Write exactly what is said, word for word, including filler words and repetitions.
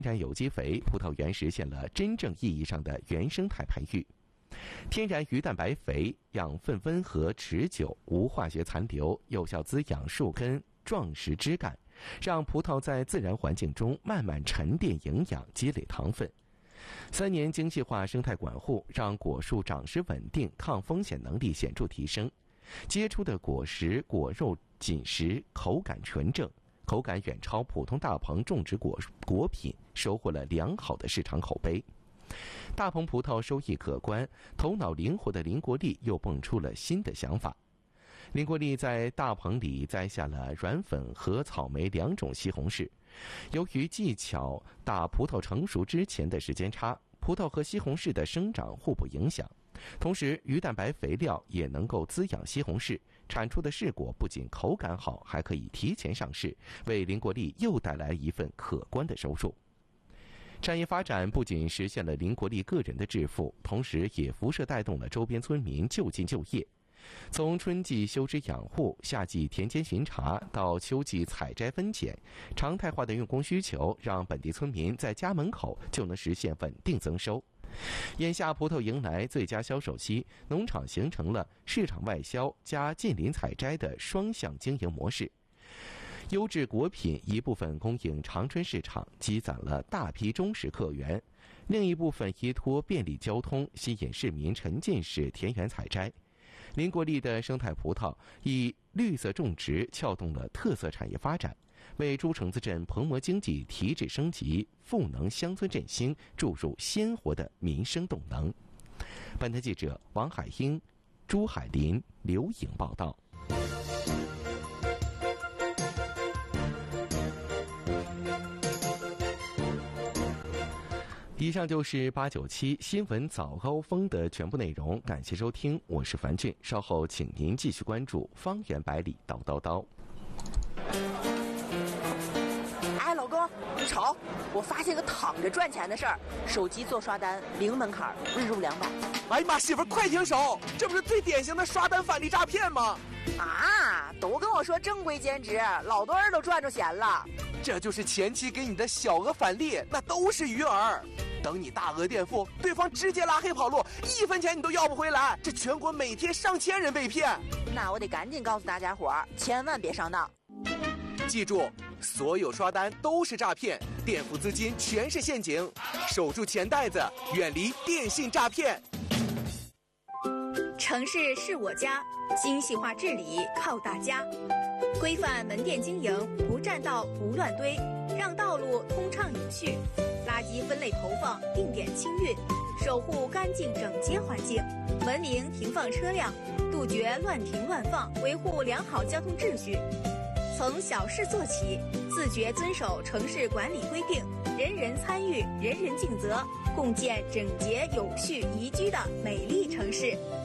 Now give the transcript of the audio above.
天然有机肥，葡萄园实现了真正意义上的原生态培育。天然鱼蛋白肥养分温和持久，无化学残留，有效滋养树根、壮实枝干，让葡萄在自然环境中慢慢沉淀营养，积累糖分。三年精细化生态管护，让果树长势稳定，抗风险能力显著提升。结出的果实果肉紧实，口感纯正，口感远超普通大棚种植果果品，收获了良好的市场口碑。大棚葡萄收益可观，头脑灵活的林国立又蹦出了新的想法。林国立在大棚里栽下了软粉和草莓两种西红柿。由于技巧大葡萄成熟之前的时间差，葡萄和西红柿的生长互不影响。同时，鱼蛋白肥料也能够滋养西红柿，产出的柿果不仅口感好，还可以提前上市，为林国立又带来一份可观的收入。产业发展不仅实现了林国立个人的致富，同时也辐射带动了周边村民就近就业。从春季修枝养护、夏季田间巡查到秋季采摘分拣，常态化的用工需求让本地村民在家门口就能实现稳定增收。眼下葡萄迎来最佳销售期，农场形成了市场外销加近邻采摘的双向经营模式。优质果品一部分供应长春市场，积攒了大批忠实客源；另一部分依托便利交通，吸引市民沉浸式田园采摘。林国立的生态葡萄以绿色种植撬动了特色产业发展，为朱城子镇蓬勃经济提质升级、赋能乡村振兴注入鲜活的民生动能。本台记者王海英、朱海林、刘颖报道。以上就是八九七新闻早高峰的全部内容，感谢收听，我是樊俊。稍后请您继续关注方圆百里叨叨叨。 哎，老公，你瞅，我发现个躺着赚钱的事儿，手机做刷单零门槛，日入两百。 哎呀妈，媳妇儿快停手！这不是最典型的刷单返利诈骗吗？ 啊，都跟我说正规兼职，老多人都赚着钱了。 这就是前期给你的小额返利，那都是鱼饵。等你大额垫付，对方直接拉黑跑路，一分钱你都要不回来。这全国每天上千人被骗， 那我得赶紧告诉大家伙儿，千万别上当。 记住，所有刷单都是诈骗，垫付资金全是陷阱，守住钱袋子，远离电信诈骗。 城市是我家，精细化治理靠大家。规范门店经营，不占道不乱堆，让道路通畅有序。垃圾分类投放，定点清运，守护干净整洁环境，文明停放车辆，杜绝乱停乱放，维护良好交通秩序。从小事做起，自觉遵守城市管理规定，人人参与，人人尽责，共建整洁有序宜居的美丽城市。